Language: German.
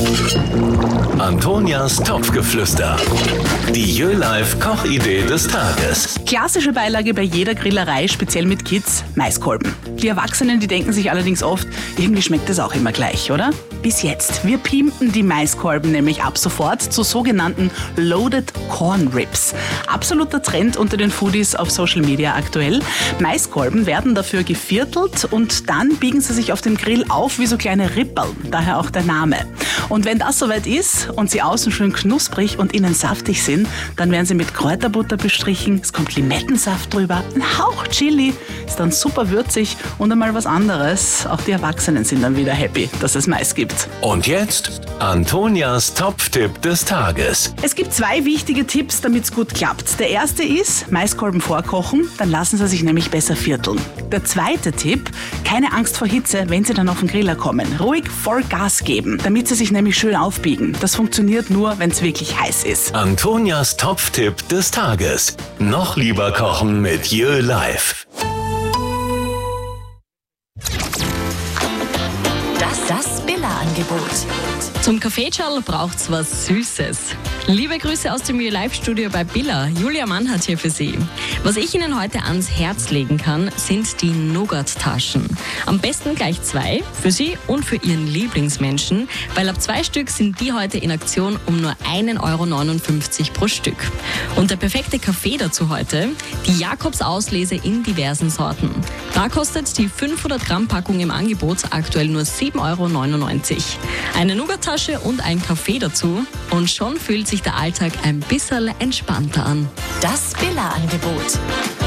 Antonias Topfgeflüster. Die Jö-Life Kochidee des Tages. Klassische Beilage bei jeder Grillerei, speziell mit Kids, Maiskolben. Die Erwachsenen, die denken sich allerdings oft, irgendwie schmeckt das auch immer gleich, oder? Bis jetzt. Wir pimpen die Maiskolben nämlich ab sofort zu sogenannten Loaded Corn Ribs. Absoluter Trend unter den Foodies auf Social Media aktuell. Maiskolben werden dafür geviertelt und dann biegen sie sich auf dem Grill auf wie so kleine Ripperl, daher auch der Name. Und wenn das soweit ist und sie außen schön knusprig und innen saftig sind, dann werden sie mit Kräuterbutter bestrichen, es kommt Limettensaft drüber, ein Hauch Chili, ist dann super würzig und einmal was anderes. Auch die Erwachsenen sind dann wieder happy, dass es Mais gibt. Und jetzt Antonias Topftipp des Tages. Es gibt 2 wichtige Tipps, damit es gut klappt. Der erste ist, Maiskolben vorkochen, dann lassen sie sich nämlich besser vierteln. Der zweite Tipp, keine Angst vor Hitze, wenn sie dann auf den Griller kommen. Ruhig voll Gas geben, damit sie sich nämlich schön aufbiegen. Das funktioniert nur, wenn es wirklich heiß ist. Antonias Topftipp des Tages. Noch lieber kochen mit Jö-Life. Das Billa-Angebot. Zum Kaffeeschal braucht's was Süßes. Liebe Grüße aus dem Live-Studio bei Billa. Julia Mannhardt hier für Sie. Was ich Ihnen heute ans Herz legen kann, sind die Nougat-Taschen. Am besten gleich 2, für Sie und für Ihren Lieblingsmenschen, weil ab 2 Stück sind die heute in Aktion um nur 1,59 € pro Stück. Und der perfekte Kaffee dazu heute, die Jakobs-Auslese in diversen Sorten. Da kostet die 500 Gramm Packung im Angebot aktuell nur 7,99 €. Eine Nougat-Tasche und ein Kaffee dazu und schon fühlt sich der Alltag ein bisschen entspannter an. Das Billa-Angebot.